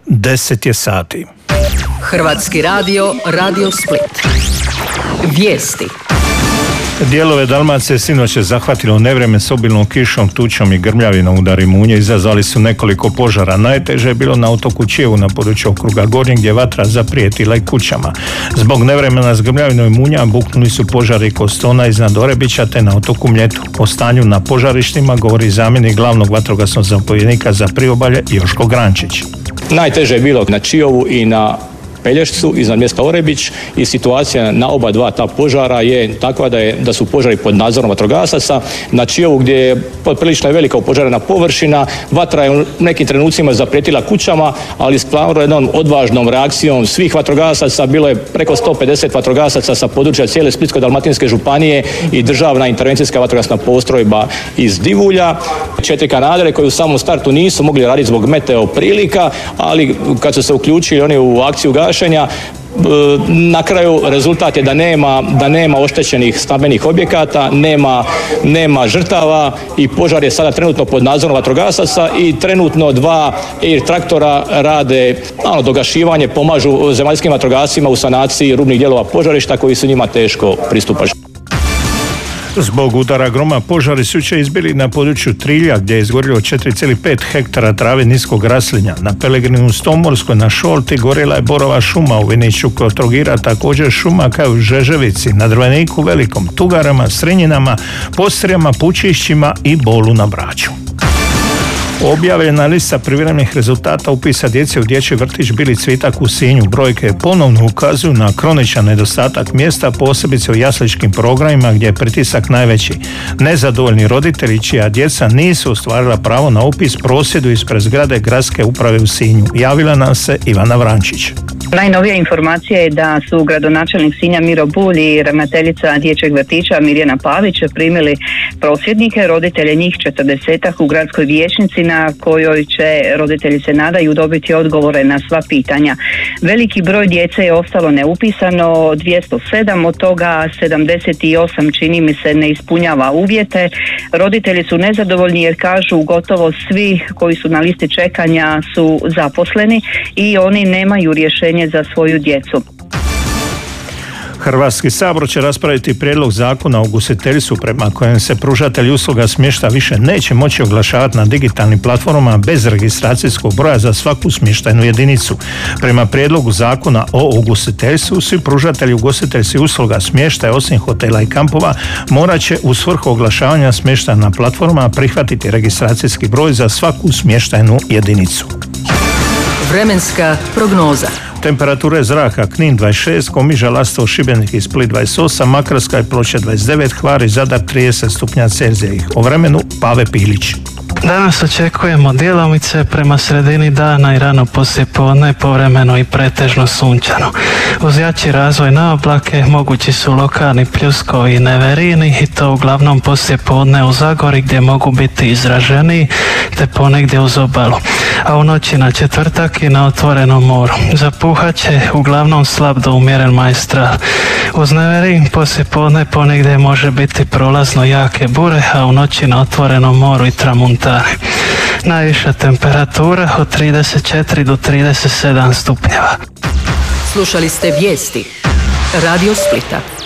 10 je sati. Hrvatski radio, Radio Split. Vijesti. Dijelove Dalmacije sinoć je zahvatilo nevrijeme s obilnom kišom, tučom i grmljavinom u Darimunje. Izazvali su nekoliko požara. Najteže je bilo na otoku Čijevu na području okruga Gornje gdje je vatra zaprijetila i kućama. Zbog nevremena s grmljavinom i munja buknuli su požari kod Stona iznad Orebića te na otoku Mljetu. O stanju na požarištima govori zamjenik glavnog vatrogasnog zapovjednika za Priobalje Joško Grančić. Najteže je bilo na Čijovu i na Pelješcu iznad mjesta Orebić i situacija na oba dva ta požara je takva da su požari pod nadzorom vatrogasaca. Na Čijovu gdje je prilično velika opožarena površina, vatra je u nekim trenucima zaprijetila kućama, ali stvarno jednom odvažnom reakcijom svih vatrogasaca, bilo je preko 150 vatrogasaca sa područja cijele Splitsko-dalmatinske županije i državna intervencijska vatrogasna postrojba iz Divulja. 4 kanadere koji u samom startu nisu mogli raditi zbog meteo prilika, ali kad su se uključili oni u akciju gašenja, na kraju rezultat je da nema oštećenih stambenih objekata, nema žrtava i požar je sada trenutno pod nadzorom vatrogasaca i trenutno 2 air traktora rade dogašivanje, pomažu zemaljskim vatrogascima u sanaciji rubnih dijelova požarišta koji su njima teško pristupačni. Zbog udara groma požari su jučer izbili na području Trilja gdje je izgorilo 4,5 hektara trave niskog raslinja. Na Pelegrinu Stomorskoj na Šolti gorjela je borova šuma, u Viniću kod Trogira također šuma kao u Žeževici, na Drveniku Velikom, Tugarama, Srinjinama, Postrijama, Pučišćima i Bolu na Braču. Objavljena lista privremenih rezultata upisa djece u dječji vrtić Bili Cvitak u Sinju. Brojke ponovno ukazuju na kroničan nedostatak mjesta, posebice u jasličkim programima gdje je pritisak najveći. Nezadovoljni roditelji čija djeca nisu ostvarila pravo na upis prosvjeduju ispred zgrade gradske uprave u Sinju. Javila nam se Ivana Vrančić. Najnovija informacija je da su gradonačelnik Sinja Miro Bulj i ravnateljica dječjeg vrtića Mirjana Pavić primili prosvjednike, roditelje njih 40 u gradskoj vijećnici na kojoj će roditelji se nadaju dobiti odgovore na sva pitanja. Veliki broj djece je ostalo neupisano, 207, od toga 78 čini mi se ne ispunjava uvjete. Roditelji su nezadovoljni jer kažu gotovo svi koji su na listi čekanja su zaposleni i oni nemaju rješenje za svoju djecu. Hrvatski sabor će raspraviti prijedlog zakona o ugostiteljstvu prema kojem se pružatelji usluga smještaja više neće moći oglašavati na digitalnim platformama bez registracijskog broja za svaku smještajnu jedinicu. Prema prijedlogu zakona o ugostiteljstvu svi pružatelji ugostiteljskih usluga smještaja osim hotela i kampova morat će u svrhu oglašavanja smještaja na platformama prihvatiti registracijski broj za svaku smještajnu jedinicu. Vremenska prognoza. Temperature zraka: Knin 26, Komiža, Lastovo, Šibenik i Split 28, Makarska i Ploče 29, Hvar i Zadar 30 stupnja Celzija. O vremenu Pave Pilić. Danas očekujemo djelomice prema sredini dana i rano poslijepodne povremeno i pretežno sunčano. Uz jači razvoj na oblake mogući su lokalni pljuskovi i neverini i to uglavnom poslijepodne u Zagori gdje mogu biti izraženiji te ponegdje uz obalu. A u noći na četvrtak i na otvorenom moru. Zapuhat će uglavnom slab do umjeren majstral. Uz neverin poslijepodne ponegdje može biti prolazno jake bure, a u noći na otvorenom moru i tramuntane. Najviša temperatura od 34 do 37 stupnjeva. Slušali ste vijesti Radio Splita.